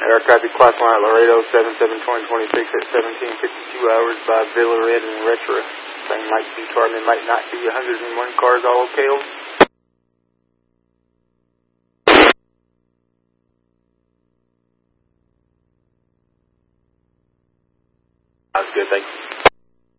Air traffic class 1 at Laredo, 77-2026 at 17:52 hours by Villa Red and Retro. Same might be Charlie, might not be 101 cars, all okay. Sounds good, thank you.